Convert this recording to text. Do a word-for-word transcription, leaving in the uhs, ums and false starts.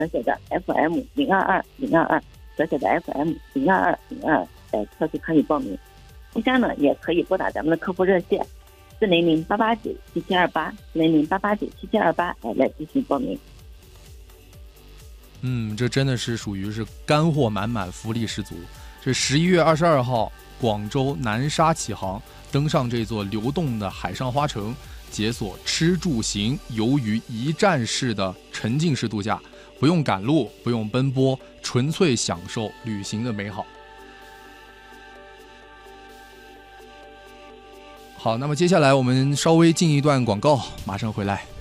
小写的 F M 零二二零二二，小写的 F M 零二二零二二，呃，特就可以报名。第三呢，也可以拨打咱们的客服热线四零零八八九七七二八四零零八八九七七二八来来进行报名。 嗯，这真的是属于是干货满满，福利十足。这十一月二十二号，广州南沙启航，登上这座流动的海上花城，解锁吃住行游于一站式的沉浸式度假，不用赶路，不用奔波，纯粹享受旅行的美好。好，那么接下来我们稍微进一段广告，马上回来。